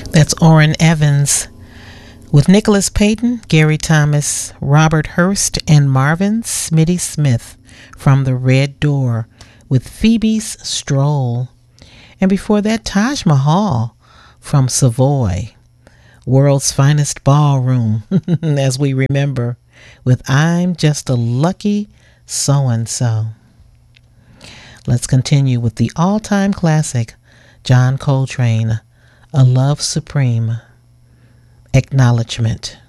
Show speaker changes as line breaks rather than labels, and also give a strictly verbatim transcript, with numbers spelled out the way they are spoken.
That's Orrin Evans with Nicholas Payton, Gary Thomas, Robert Hurst, and Marvin Smitty Smith from The Red Door with Phoebe's Stroll. And before that, Taj Mahal from Savoy, World's Finest Ballroom, as we remember, with I'm Just a Lucky So-and-So. Let's continue with the all-time classic, John Coltrane, A Love Supreme, Acknowledgement.